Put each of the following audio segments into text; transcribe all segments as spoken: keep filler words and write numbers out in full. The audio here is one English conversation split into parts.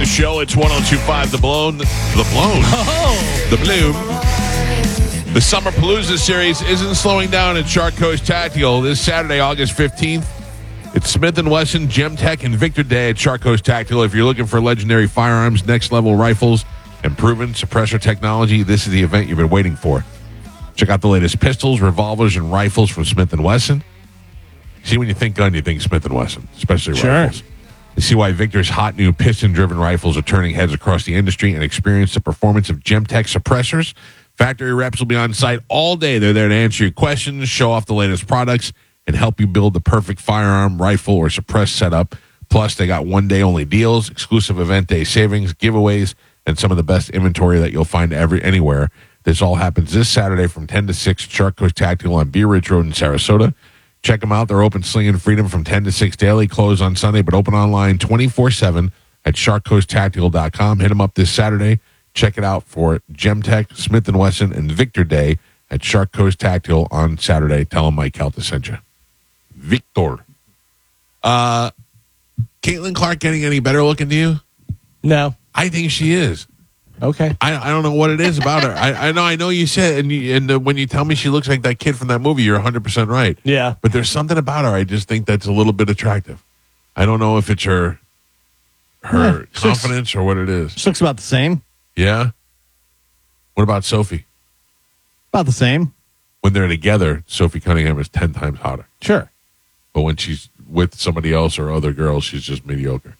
the show. It's one oh two point five The Blown. The Blown. Oh. The Bloom. The Summer Palooza series isn't slowing down at Shark Coast Tactical. This Saturday, August fifteenth, it's Smith and Wesson, Gemtech, and Victor Day at Shark Coast Tactical. If you're looking for legendary firearms, next-level rifles, and proven suppressor technology, this is the event you've been waiting for. Check out the latest pistols, revolvers, and rifles from Smith and Wesson. See, when you think gun, you think Smith and Wesson, especially Sure. rifles. You see why Victor's hot new piston-driven rifles are turning heads across the industry, and experience the performance of Gemtech suppressors. Factory reps will be on site all day. They're there to answer your questions, show off the latest products, and help you build the perfect firearm, rifle, or suppress setup. Plus, they got one-day-only deals, exclusive event day savings, giveaways, and some of the best inventory that you'll find every anywhere. This all happens this Saturday from ten to six at Shark Coast Tactical on Bee Ridge Road in Sarasota. Check them out. They're open slinging freedom from ten to six daily, closed on Sunday, but open online twenty-four seven at shark coast tactical dot com. Hit them up this Saturday. Check it out for Gemtech, Smith and Wesson, and Victor Day at Shark Coast Tactical on Saturday. Tell them Mike Calta sent you. Victor. Uh, Caitlin Clark getting any better looking to you? No. I think she is. Okay. I, I don't know what it is about her. I, I know I know you said, and, you, and uh, when you tell me she looks like that kid from that movie, you're one hundred percent right. Yeah. But there's something about her I just think that's a little bit attractive. I don't know if it's her her Yeah, confidence or what it is. She looks about the same. Yeah? What about Sophie? About the same. When they're together, Sophie Cunningham is ten times hotter. Sure. But when she's with somebody else or other girls, she's just mediocre.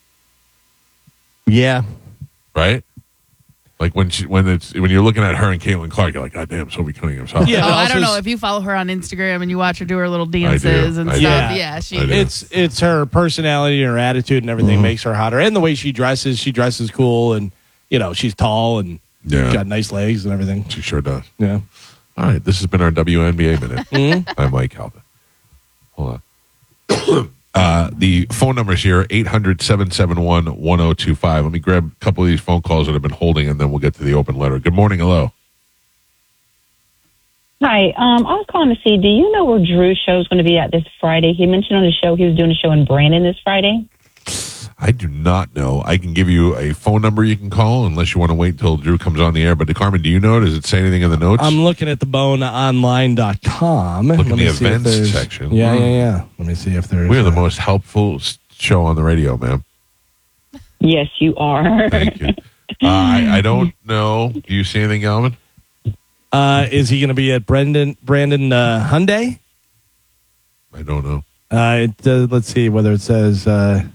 Yeah. Right? Like when she, when it's when you're looking at her and Caitlin Clark, you're like, God damn, Sophie Cunningham's hot. Yeah. Oh, but I don't also know. If you follow her on Instagram and you watch her do her little dances and I stuff, do. yeah, Yeah. she. I do. It's it's her personality and her attitude and everything Mhm. makes her hotter. And the way she dresses, she dresses cool and, you know, she's tall and Yeah. got nice legs and everything. She sure does. Yeah. All right, this has been our W N B A Minute. Mhm. I'm Mike Calvin. Hold on. uh, the phone number is here, eight hundred, seven seven one, one oh two five. Let me grab a couple of these phone calls that have been holding, and then we'll get to the open letter. Good morning. Hello. Hi, um, I was calling to see, do you know where Drew's show is going to be at this Friday? He mentioned on the show he was doing a show in Brandon this Friday. I do not know. I can give you a phone number you can call, unless you want to wait until Drew comes on the air. But, Carmen, do you know? Does it say anything in the notes? I'm looking at the bone online dot com. Look Let in me the see if events there's- section. Yeah, Hmm. yeah, yeah. Let me see if there's. We're the uh, most helpful s- show on the radio, ma'am. Yes, you are. Thank you. Uh, I, I don't know. Do you see anything, Galvin? Uh, is he going to be at Brendan Brandon uh, Hyundai? I don't know. Uh, it, uh, let's see whether it says. Uh,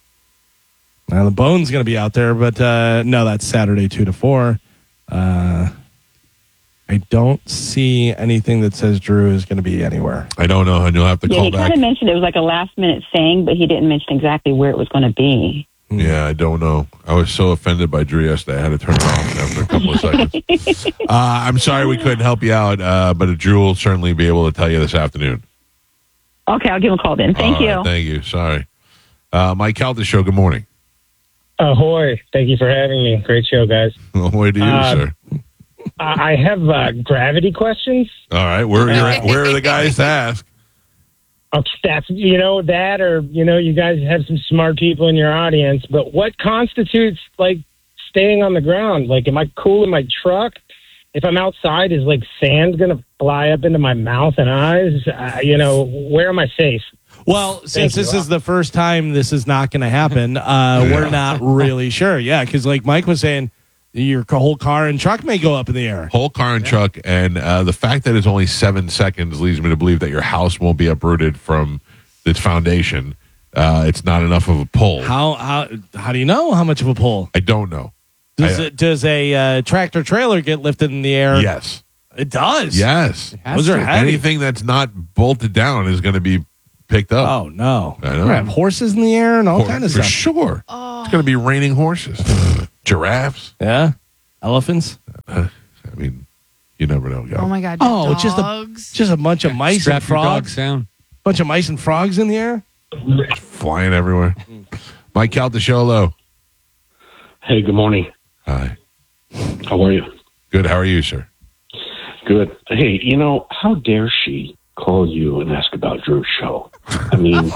now the bone's going to be out there, but uh, no, that's Saturday two to four. Uh, I don't see anything that says Drew is going to be anywhere. I don't know, and you'll have to Yeah, call he back. kind of mentioned it was like a last minute thing, but he didn't mention exactly where it was going to be. Yeah, I don't know. I was so offended by Drew yesterday. I had to turn it off after a couple of seconds. Uh, I'm sorry we couldn't help you out, uh, but Drew will certainly be able to tell you this afternoon. Okay, I'll give him a call then. Thank All you. right, thank you. Sorry. Uh, Mike Calta Show, good morning. Ahoy. Thank you for having me. Great show, guys. Ahoy to you, Uh, sir. I I have uh, gravity questions. All right, where are, your, where are the guys to ask? Oh, that's, you know, that or, you know, you guys have some smart people in your audience, but what constitutes, like, staying on the ground? Like, am I cool in my truck? If I'm outside, is, like, sand going to fly up into my mouth and eyes? Uh, you know, where am I safe? Well, since you. this is the first time this is not going to happen, uh, we're not really sure. Yeah, because like Mike was saying, your whole car and truck may go up in the air. Whole car and truck, and uh, the fact that it's only seven seconds leads me to believe that your house won't be uprooted from its foundation. Uh, it's not enough of a pull. How how how do you know how much of a pull? I don't know. Does I- it does a uh, tractor trailer get lifted in the air? Yes. It does. Yes. Those are heavy. Anything that's not bolted down is going to be picked up. Oh no! I know. We're gonna have horses in the air and all For- kind of for stuff. sure. Oh. It's going to be raining horses. Giraffes. Yeah, elephants. I mean, you never know, guys. Oh my God! Oh, dogs. just a just a bunch of mice Strap and your dog frogs. down. Bunch of mice and frogs in the air. Flying everywhere. Mike Calta Show, hello. Hey, good morning. Hi. How are you? Good. How are you, sir? Good. Hey, you know, how dare she call you and ask about Drew's show. I mean,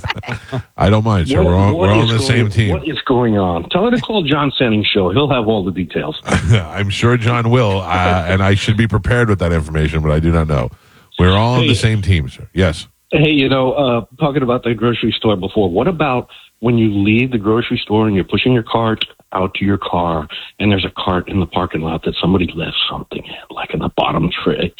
I don't mind, sir. what- We're on, what we're on is the going- same team. What is going on? Tell her to call John Senning's show. He'll have all the details. I'm sure John will, uh, and I should be prepared with that information, but I do not know. We're all on Hey. the same team, sir. Yes. Hey, you know, uh, talking about the grocery store before, what about when you leave the grocery store and you're pushing your cart out to your car and there's a cart in the parking lot that somebody left something in, like in the bottom tray?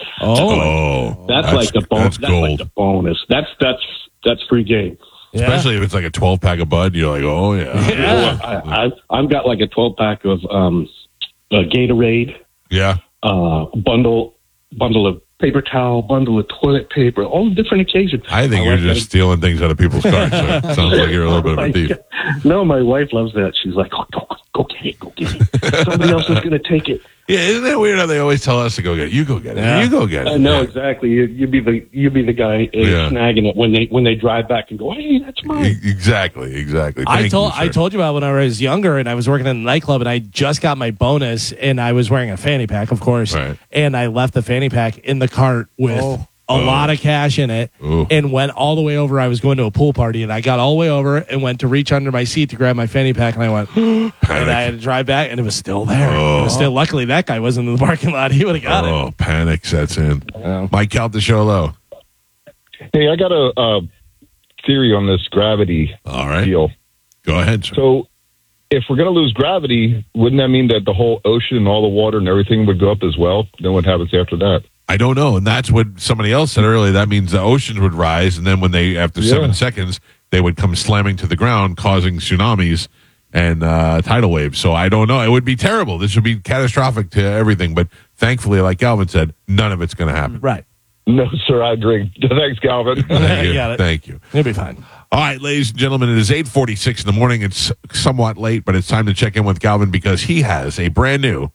Oh, That's, like the bonus. That's That's, gold. like the bonus. That's that's that's free game. Yeah. Especially if it's like a twelve pack of Bud, you're like, oh yeah, Yeah. I, I, I've got like a twelve pack of um, uh, Gatorade, yeah. uh, bundle bundle of paper towel, bundle of toilet paper, all different occasions. I think My you're wife just stealing things out of people's carts. Sir. Sounds like you're a little bit of a thief. No, my wife loves that. She's like, oh, go, go get it, go get it. Somebody else is going to take it. Yeah, isn't that weird how they always tell us to go get it? You go get it. Yeah. You go get it. I know Yeah. exactly. You, you be the you be the guy uh, Yeah. snagging it when they when they drive back and go, hey, that's mine. E- Exactly, exactly. I Thank told you, I sir. told you about when I was younger and I was working in a nightclub and I just got my bonus and I was wearing a fanny pack, of course, Right. and I left the fanny pack in the cart with a Oh. lot of cash in it Oh. and went all the way over. I was going to a pool party and I got all the way over and went to reach under my seat to grab my fanny pack and I went and I had to drive back and it was still there. It was still luckily that guy wasn't in the parking lot. He would have got it. Oh, panic sets in. Yeah. Mike out the show low. Hey, I got a, uh theory on this gravity All right. deal. Go ahead, sir. So, if we're going to lose gravity, wouldn't that mean that the whole ocean and all the water and everything would go up as well? Then what happens after that? I don't know. And that's what somebody else said earlier. That means the oceans would rise. And then when they, after Yeah. seven seconds, they would come slamming to the ground, causing tsunamis and uh, tidal waves. So I don't know. It would be terrible. This would be catastrophic to everything. But thankfully, like Galvin said, none of it's going to happen. Right. No, sir, I agree. Thanks, Calvin. Thank you. got it. Thank you. It'll be fine. All right, ladies and gentlemen, it is eight forty-six in the morning. It's somewhat late, but it's time to check in with Galvin because he has a brand new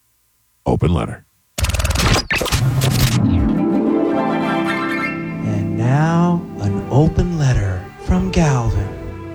open letter. And now, an open letter from Galvin.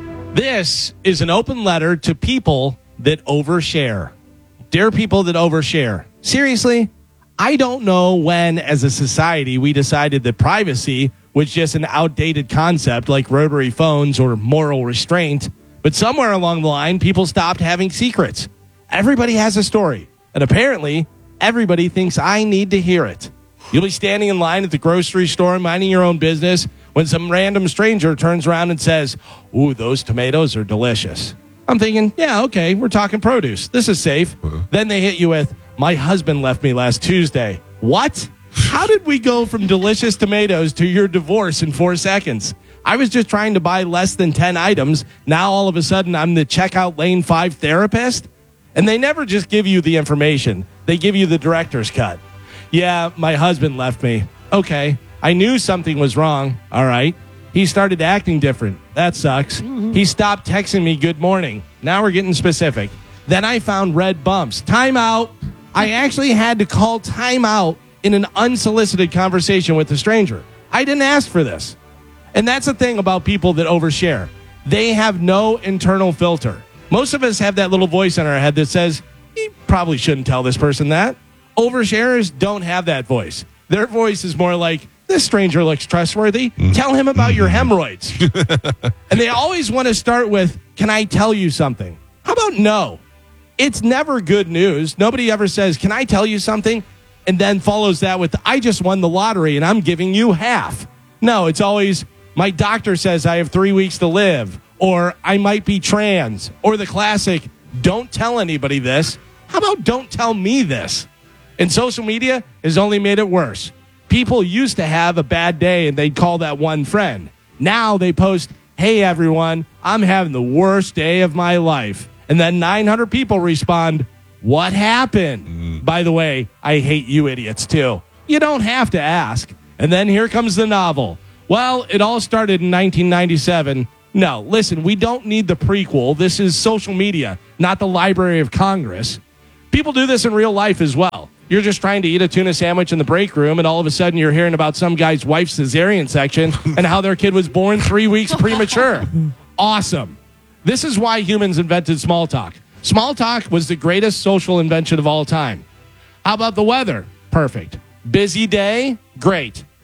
This is an open letter to people that overshare. Dear people that overshare. Seriously, I don't know when, as a society, we decided that privacy was just an outdated concept like rotary phones or moral restraint. But somewhere along the line, people stopped having secrets. Everybody has a story. And apparently, everybody thinks I need to hear it. You'll be standing in line at the grocery store, minding your own business, when some random stranger turns around and says, "Ooh, those tomatoes are delicious." I'm thinking, yeah, okay, we're talking produce. This is safe. Then they hit you with, "My husband left me last Tuesday." What? How did we go from delicious tomatoes to your divorce in four seconds? I was just trying to buy less than ten items. Now all of a sudden I'm the checkout lane five therapist? And they never just give you the information. They give you the director's cut. Yeah, my husband left me. Okay. I knew something was wrong. All right. He started acting different. That sucks. He stopped texting me good morning. Now we're getting specific. Then I found red bumps. Time out. I actually had to call time out in an unsolicited conversation with a stranger. I didn't ask for this. And that's the thing about people that overshare. They have no internal filter. Most of us have that little voice in our head that says, you probably shouldn't tell this person that. Oversharers don't have that voice. Their voice is more like, this stranger looks trustworthy. Tell him about your hemorrhoids. And they always want to start with, can I tell you something? How about no? It's never good news. Nobody ever says, can I tell you something? And then follows that with, I just won the lottery and I'm giving you half. No, it's always, my doctor says I have three weeks to live, or I might be trans, or the classic, don't tell anybody this. How about don't tell me this? And social media has only made it worse. People used to have a bad day and they'd call that one friend. Now they post, hey everyone, I'm having the worst day of my life. And then nine hundred people respond, what happened? Mm. By the way, I hate you idiots too. You don't have to ask. And then here comes the novel. Well, it all started in nineteen ninety-seven. No, listen, we don't need the prequel. This is social media, not the Library of Congress. People do this in real life as well. You're just trying to eat a tuna sandwich in the break room, and all of a sudden you're hearing about some guy's wife's cesarean section and how their kid was born three weeks premature. Awesome. This is why humans invented small talk. Small talk was the greatest social invention of all time. How about the weather? Perfect. Busy day? Great.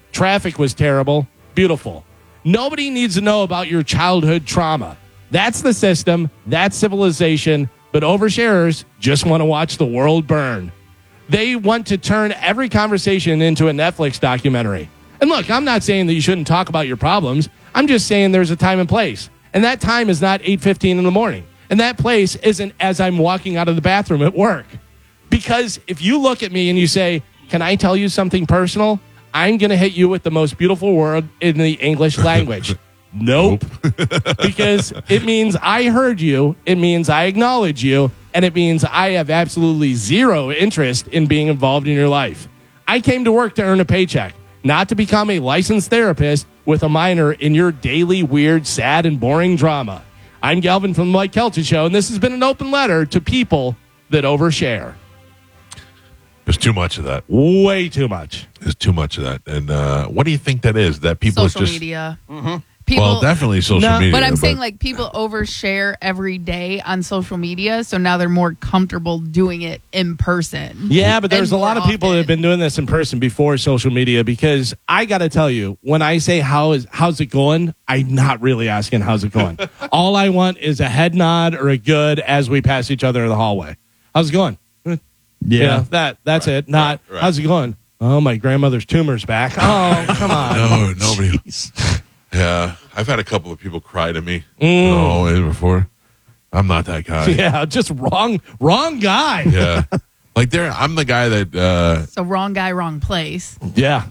Traffic was terrible. Beautiful. Nobody needs to know about your childhood trauma. That's the system. That's civilization. But oversharers just want to watch the world burn. They want to turn every conversation into a Netflix documentary. And look, I'm not saying that you shouldn't talk about your problems. I'm just saying there's a time and place. And that time is not eight fifteen in the morning. And that place isn't as I'm walking out of the bathroom at work. Because if you look at me and you say, can I tell you something personal? I'm going to hit you with the most beautiful word in the English language. Nope. Because it means I heard you. It means I acknowledge you. And it means I have absolutely zero interest in being involved in your life. I came to work to earn a paycheck, not to become a licensed therapist with a minor in your daily weird, sad, and boring drama. I'm Galvin from the Mike Kelton Show, and this has been an open letter to people that overshare. There's too much of that. Way too much. There's too much of that. And uh, what do you think that is? That people Social just media. Mm-hmm. People, well, definitely social No, media. But I'm saying like people overshare every day on social media, so now they're more comfortable doing it in person. Yeah, but there's And a lot more of people that have often. been doing this in person before social media, because I got to tell you, when I say how is how's it going, I'm not really asking how's it going. All I want is a head nod or a good as we pass each other in the hallway. How's it going? Yeah, You know, that that's Right, it. Not right, right. how's it going? Oh, my grandmother's tumor's back. Oh, come on. no, nobody. Yeah, I've had a couple of people cry to me. Mm. Oh, before. I'm not that guy. Yeah, just wrong, wrong guy. Yeah, like there. I'm the guy that. Uh, So wrong guy, wrong place. Yeah.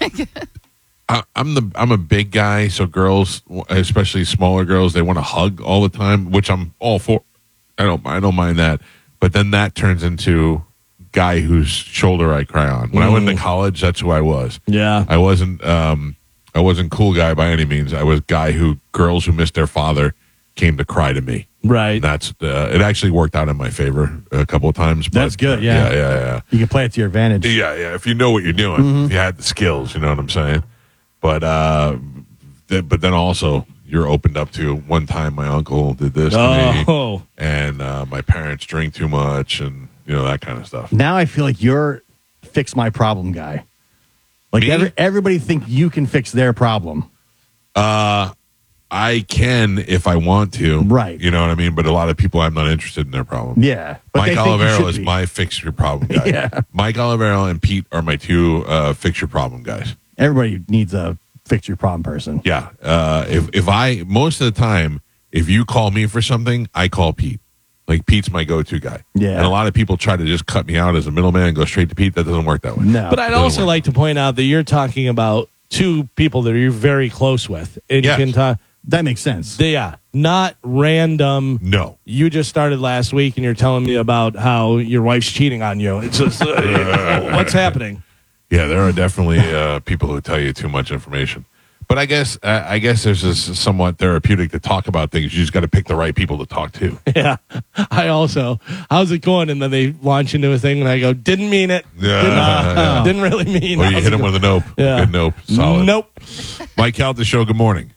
I, I'm the. I'm a big guy, so girls, especially smaller girls, they want to hug all the time, which I'm all for. I don't. I don't mind that. But then that turns into guy whose shoulder I cry on. When I went to college, that's who I was. Yeah. I wasn't. Um, I wasn't cool guy by any means. I was guy who girls who missed their father came to cry to me. Right. And that's uh, it. Actually worked out in my favor a couple of times. But, That's good, uh, yeah. yeah, yeah, yeah. You can play it to your advantage. Yeah, yeah. If you know what you're doing, Mm-hmm. if you had the skills, you know what I'm saying. But uh, th- but then also you're opened up to. One time, my uncle did this to me, Oh. and uh, my parents drink too much, and you know that kind of stuff. Now I feel like you're fix my problem guy. Like Me? every, everybody think you can fix their problem. Uh, I can if I want to, Right. You know what I mean. But a lot of people, I'm not interested in their problem. Yeah. But Mike they think you Olivero should is be. my fix your problem guy. Yeah. Mike Olivero and Pete are my two uh, fix your problem guys. Everybody needs a fix your problem person. Yeah. Uh, if if I most of the time, if you call me for something, I call Pete. Like Pete's my go-to guy. Yeah. And a lot of people try to just cut me out as a middleman and go straight to Pete. That doesn't work that way. No. But I'd Doesn't also work. like to point out that you're talking about two people that you're very close with. And Yes. you can talk. That makes sense. Yeah, not random. No. You just started last week, and you're telling me about how your wife's cheating on you. It's just uh, what's happening. Yeah, there are definitely uh, people who tell you too much information. But I guess uh, I guess there's this somewhat therapeutic to talk about things. You just got to pick the right people to talk to. Yeah, I also. How's it going? And then they launch into a thing, and I go, didn't mean it. Yeah, didn't, yeah, yeah. didn't really mean. Or you how's hit it him go- with a nope. Yeah. Good nope. Solid. Nope. Mike Calta Show, good morning.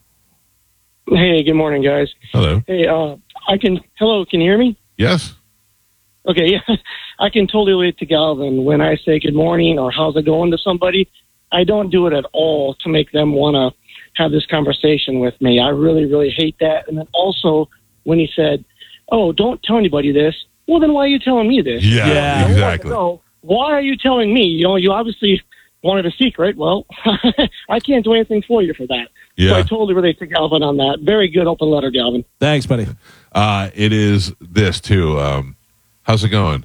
Hey, good morning, guys. Hello. Hey, uh, I can. Hello, can you hear me? Yes. Okay, yeah, I can totally relate to Galvin when I say good morning or how's it going to somebody. I don't do it at all to make them want to have this conversation with me. I really, really hate that. And then also when he said, "Oh, don't tell anybody this," well, then why are you telling me this? Yeah, Yeah. exactly. So why are you telling me? You know, you obviously wanted a secret. Well, I can't do anything for you for that. So I Yeah. totally relate to Galvin on that. Very good open letter, Galvin. Thanks, buddy. Uh, it is this too. Um, how's it going?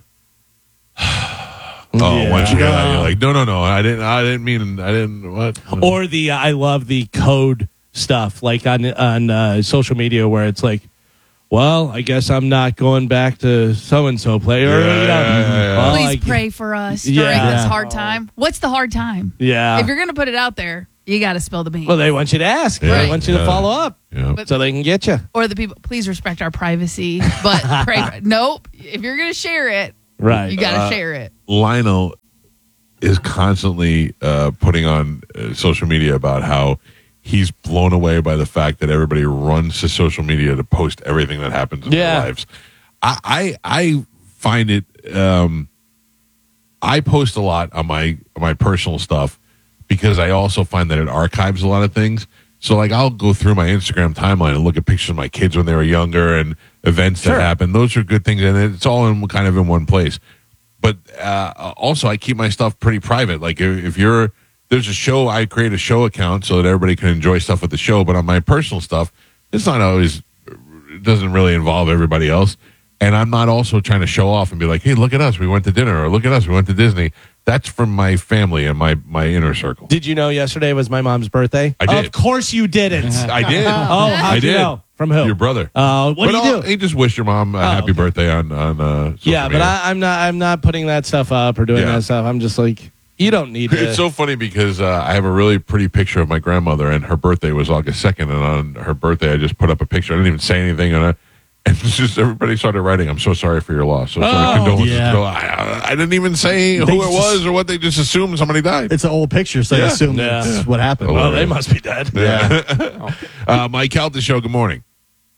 oh, Yeah. once you get that, you're like, no, no, no. I didn't. I didn't mean. I didn't. What? Or the uh, I love the code stuff, like on on uh, social media, where it's like, well, I guess I'm not going back to so and so play. Or, Yeah, you know, yeah, yeah, yeah. well, Please I- pray for us during Yeah. this hard time. What's the hard time? Yeah. If you're going to put it out there, you got to spill the beans. Well, they want you to ask. Yeah. They want you to Yeah. follow up Yeah. But- so they can get you. or the people, please respect our privacy. But pray. Nope. If you're going to share it, Right. you got to Uh, share it. Lionel is constantly uh, putting on uh, social media about how he's blown away by the fact that everybody runs to social media to post everything that happens in Yeah. their lives. I I, I find it. Um, I post a lot on my on my personal stuff because I also find that it archives a lot of things. So, like, I'll go through my Instagram timeline and look at pictures of my kids when they were younger and events Sure. that happened. Those are good things, and it's all in kind of in one place. But uh, also, I keep my stuff pretty private. Like, if, if you're there's a show, I create a show account so that everybody can enjoy stuff with the show. But on my personal stuff, it's not always, it doesn't really involve everybody else. And I'm not also trying to show off and be like, hey, look at us, we went to dinner, or look at us, we went to Disney. That's from my family and my, my inner circle. Did you know yesterday was my mom's birthday? I did. Of course you didn't. I did. Oh, how'd I you did. know? From who? Your brother. Uh, what but do you I'll- do? He just wished your mom a Oh, happy okay. birthday on on. Uh, social Yeah, but media. I, I'm not. I'm not putting that stuff up or doing Yeah. that stuff. I'm just like, you don't need to. It's so funny because uh, I have a really pretty picture of my grandmother, and her birthday was August second. And on her birthday, I just put up a picture. I didn't even say anything on it. And it's just everybody started writing, I'm so sorry for your loss. So sorry, Oh, condolences. yeah. So I, I didn't even say who They it just- was or what. They just assumed somebody died. It's an old picture, so Yeah. I assume Yeah. that's what happened. Oh, well, they must be dead. Yeah. uh, Mike Calta Show, good morning.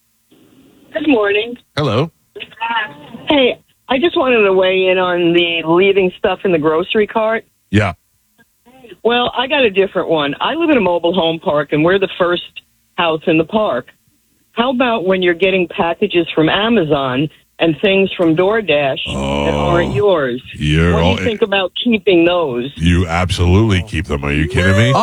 Good morning. Hello. Hey, I just wanted to weigh in on the leaving stuff in the grocery cart. Yeah. Well, I got a different one. I live in a mobile home park, and we're the first house in the park. How about when you're getting packages from Amazon and things from DoorDash that Oh, aren't yours? You're What do all, you think about keeping those? you absolutely keep them. Are you kidding me?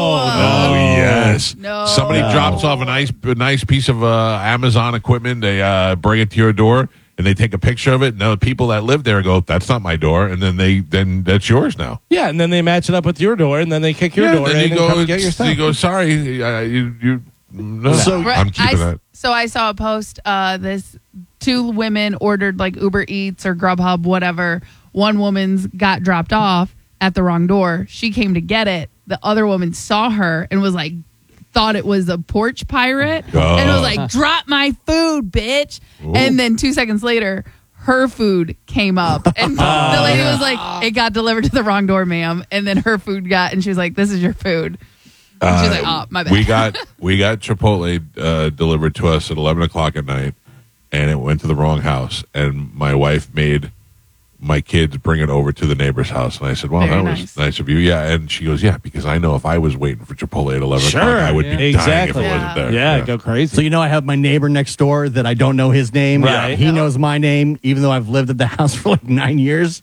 Oh, Oh yes. No. Somebody No. drops off a nice, a nice piece of uh, Amazon equipment. They uh, bring it to your door, and they take a picture of it. And the people that live there go, "That's not my door," and then they, then that's yours now. yeah, and then they match it up with your door, and then they kick your Yeah, door then in you and go, come and get your stuff. you go. Sorry, uh, you, you. No, So- I'm Right, keeping I, that. So I saw a post. Uh, this two women ordered like Uber Eats or Grubhub, whatever. One woman's got dropped off at the wrong door. She came to get it. The other woman saw her and was like, thought it was a porch pirate, Oh. and was like, "Drop my food, bitch!" Ooh. And then two seconds later, her food came up, and the lady was like, "It got delivered to the wrong door, ma'am." And then her food got, and she was like, "This is your food." And she's like, "Oh, my bad." We got we got Chipotle uh, delivered to us at eleven o'clock at night, and it went to the wrong house. And my wife made my kids bring it over to the neighbor's house, and I said, "Well, Very that was nice. nice of you." Yeah, and she goes, "Yeah, because I know if I was waiting for Chipotle at eleven Sure. o'clock, I would be Yeah. dying Exactly. if it Yeah. wasn't there." yeah, go crazy. So you know, I have my neighbor next door that I don't know his name. Right. He knows my name, even though I've lived at the house for like nine years.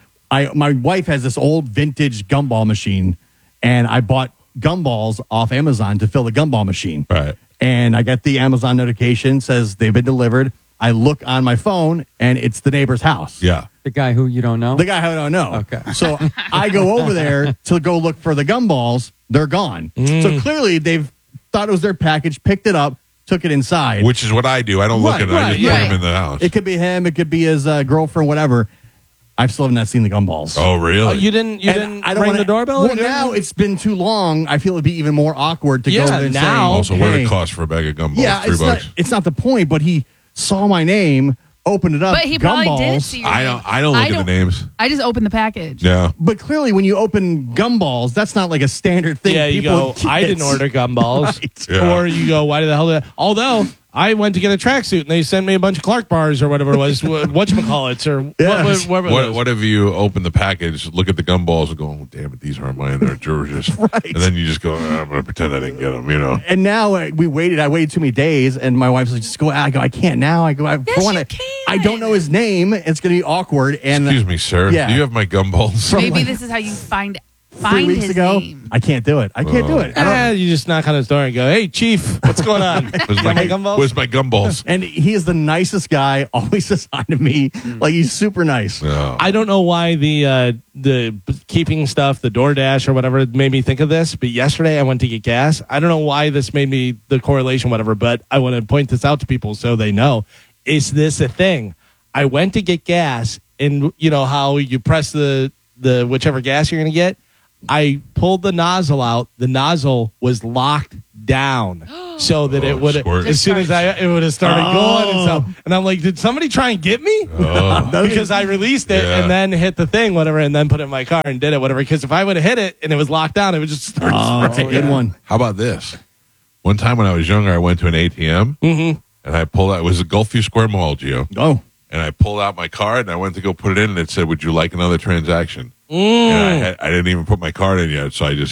I my wife has this old vintage gumball machine, and I bought gumballs off Amazon to fill the gumball machine. Right. And I get the Amazon notification says they've been delivered. I look on my phone, and it's the neighbor's house. Yeah. The guy who you don't know? The guy who I don't know. Okay. So I go over there to go look for the gumballs. They're gone. So clearly they've thought it was their package, picked it up, took it inside. Which is what I do. I don't look Right, at it. I right, just yeah. put them in the house. It could be him. It could be his uh, girlfriend, whatever. I've still have not seen the gumballs. oh, really? Oh, you didn't. You And didn't I don't ring wanna- the doorbell. Well, now it's been too long. I feel it'd be even more awkward to Yeah, go there and now- say, also, what hey, it cost for a bag of gumballs? Yeah, Three it's bucks. not, it's not the point, but he saw my name, opened it up. But he probably gumballs. didn't see your I name. don't. I don't look I at the don't- names. I just opened the package. Yeah. But clearly, when you open gumballs, that's not like a standard thing. Yeah, you people go, I didn't get. order gumballs. Right. Yeah. Or you go, why the hell did I? Although, I went to get a tracksuit and they sent me a bunch of Clark bars or whatever it was, whatchamacallits or Yes. what, whatever it What, was. what if you open the package, look at the gumballs, and go, oh, damn it, these aren't mine, they're George's. Right. And then you just go, "Ah, I'm going to pretend I didn't get them, you know. And now uh, we waited. I waited too many days, and my wife's like, "Just go." I go, "I can't now." I go, "I, Yes, for one, you I- can. I don't know his name. It's going to be awkward." And Excuse me, sir. Yeah. Do you have my gumballs? From Maybe like this is how you find three find weeks his ago, name. I can't do it. I can't do it. I don't- Eh, you just knock on his door and go, hey, Chief, what's going on? Where's my, my gumballs? where's my gumballs? And he is the nicest guy. Always says hi to me. Like he's super nice. No. I don't know why the uh, the keeping stuff, the DoorDash or whatever, made me think of this. But yesterday I went to get gas. I don't know why this made me the correlation, whatever. But I want to point this out to people so they know. Is this a thing? I went to get gas, and you know how you press the the whichever gas you're going to get. I pulled the nozzle out. The nozzle was locked down, so that Oh, it would squirt. as soon as I it would have started Oh. going and stuff. And I'm like, did somebody try and get me? Oh. Because I released it Yeah. and then hit the thing, whatever, and then put it in my car and did it, whatever. Because if I would have hit it and it was locked down, it would just start. Oh, that's a spraying. good one. How about this? One time when I was younger, I went to an A T M, Mhm. and I pulled out, it was at Gulfview Square Mall, Gio. Oh, And I pulled out my card, and I went to go put it in, and it said, would you like another transaction? Mm. And I, had, I didn't even put my card in yet, so I just hit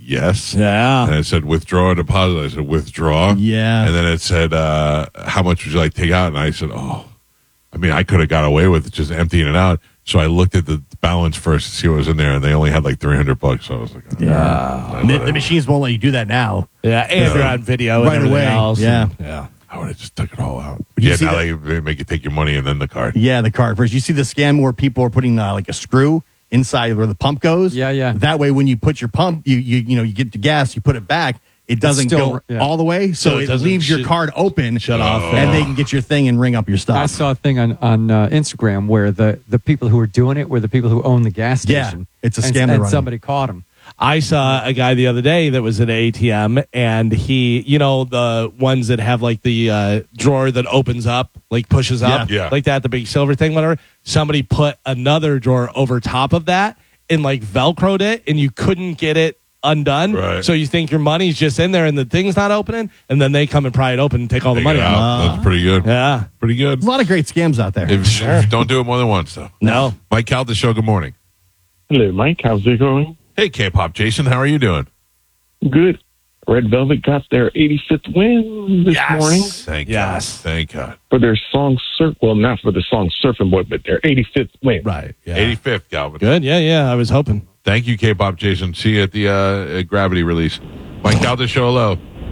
yes. Yeah. And it said withdraw a deposit. I said withdraw. Yeah. And then it said, uh, how much would you like to take out? And I said, oh, I mean, I could have got away with just emptying it out. So I looked at the balance first to see what was in there, and they only had like three hundred bucks. So I was like, oh, Yeah. The, the machines won't let you do that now. Yeah, and you're on video and Right everything away. else. Yeah. And- yeah. I would have just took it all out. you Yeah, see now that- they, they make you take your money and then the card. Yeah, the card first. You see the scam where people are putting uh, like a screw inside where the pump goes. Yeah, yeah. That way, when you put your pump, you you you know you get the gas, you put it back. It doesn't still- go yeah. all the way, so, So it it, doesn't leaves your shut- card open, shut off. and Oh. they can get your thing and ring up your stuff. I saw a thing on on uh, Instagram where the the people who were doing it were the people who own the gas Yeah, station. it's a and, scam they're and running. somebody caught him. I saw a guy the other day that was at an A T M, and he, you know, the ones that have like the uh, drawer that opens up, like pushes up, Yeah. Yeah. like that, the big silver thing, whatever. Somebody put another drawer over top of that and like Velcroed it, and you couldn't get it undone. Right. So you think your money's just in there and the thing's not opening, and then they come and pry it open and take all the Take money it out. out. That's pretty good. Yeah. Pretty good. There's a lot of great scams out there. If, if- don't do it more than once, though. No. Mike Cal, the show, good morning. Hello, Mike. How's it going? Hey, K-pop Jason, how are you doing? Good. Red Velvet got their eighty-fifth win this morning Thank Yes. God. Thank God. for their song Surf. Well, not for the song Surfing Boy, but their eighty-fifth win. Right. Yeah. eighty-fifth, Calvin. Good. Yeah. Yeah. I was hoping. Thank you, K-pop Jason. See you at the uh, at Gravity release. Mike Cal, the show, hello.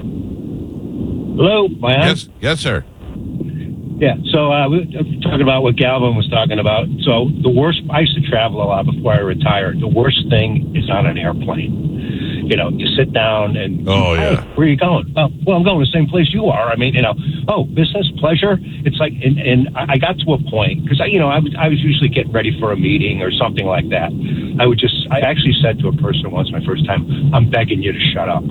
Hello, my Yes, yes, sir. Yeah, so uh, we were talking about what Galvin was talking about. So the worst, I used to travel a lot before I retired. The worst thing is on an airplane. You know, you sit down and, Oh, hey, yeah. where are you going? Oh, well, I'm going to the same place you are. I mean, you know, oh, business, pleasure. It's like, and, and I I got to a point, because, I, you know, I was, I was usually getting ready for a meeting or something like that. I would just, I actually said to a person once, my first time, I'm begging you to shut up.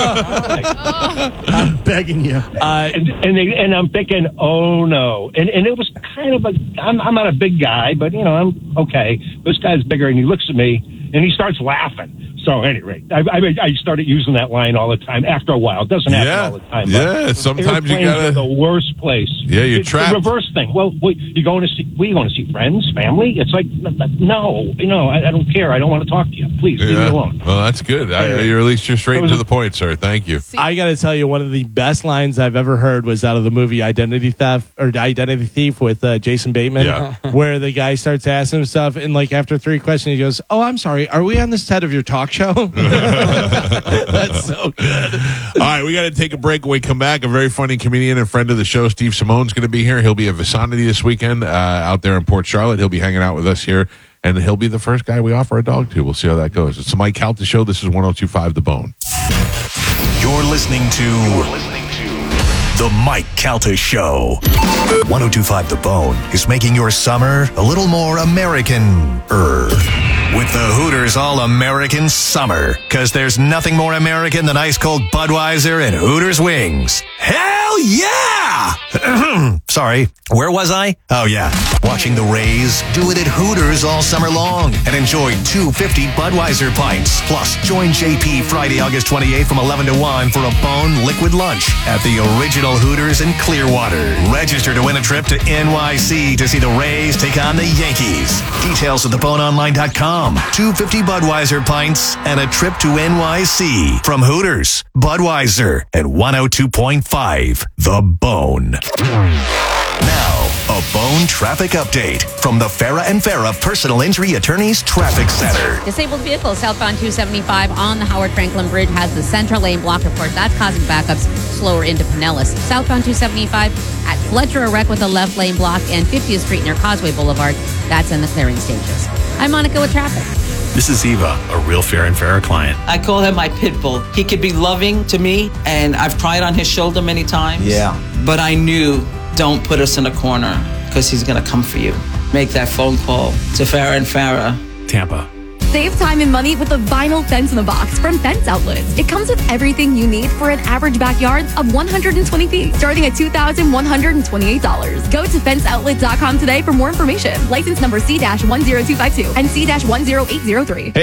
I'm begging you. Uh, and and, they, and I'm thinking, oh no, and and it was kind of a. I'm I'm not a big guy, but you know I'm okay. This guy's bigger, and he looks at me and he starts laughing. So, at any rate, I, I, I started using that line all the time. After a while, it doesn't happen Yeah. all the time. Yeah, but sometimes you airplanes gotta- are the worst place. Yeah, you're it's trapped. the reverse thing. Well, what, you going to see? We going to see friends, family? It's like no, you know, I, I don't care. I don't want to talk to you. Please leave me Yeah. alone. Well, that's good. I, you're at least you're straight to the point, sir. Thank you. I got to tell you, one of the best lines I've ever heard was out of the movie Identity Theft or Identity Thief with uh, Jason Bateman, Yeah. where the guy starts asking him stuff, and like after three questions, he goes, "Oh, I'm sorry, are we on the set of your talk show?" That's so good. All right, we got to take a break. When we come back, a very funny comedian and friend of the show, Steve Simone's going to be here. He'll be at Vicinity this weekend uh, out there in Port Charlotte. He'll be hanging out with us here, and he'll be the first guy we offer a dog to. We'll see how that goes. It's the Mike Calta Show. This is one oh two point five The Bone. You're listening to, You're listening to The Mike Calta Show. one oh two point five The Bone is making your summer a little more American-er. With the Hooters All-American Summer. Because there's nothing more American than ice-cold Budweiser and Hooters wings. Hell yeah! Sorry, where was I? Oh, yeah. Watching the Rays do it at Hooters all summer long. And enjoy two fifty Budweiser pints. Plus, join J P Friday, August twenty-eighth from eleven to one for a Bone Liquid Lunch at the original Hooters in Clearwater. Register to win a trip to N Y C to see the Rays take on the Yankees. Details at the bone online dot com. two fifty Budweiser pints and a trip to N Y C from Hooters, Budweiser, and one oh two point five The Bone. Now, a Bone traffic update from the Farah and Farah Personal Injury Attorneys Traffic Center. Disabled vehicle southbound two seventy-five on the Howard Franklin Bridge has the center lane block report. That's causing backups slower into Pinellas. Southbound two seventy-five at Fletcher, a wreck with a left lane block, and fiftieth Street near Causeway Boulevard. That's in the clearing stages. I'm Monica with traffic. This is Eva, a real Fair and Farah client. I call him my pit bull. He could be loving to me, and I've cried on his shoulder many times. Yeah. But I knew, don't put us in a corner, because he's going to come for you. Make that phone call to Farah and Farah. Tampa. Save time and money with a vinyl fence in the box from Fence Outlets. It comes with everything you need for an average backyard of one hundred twenty feet, starting at two thousand one hundred twenty-eight dollars. Go to fence outlet dot com today for more information. License number C one zero two five two and C one zero eight zero three.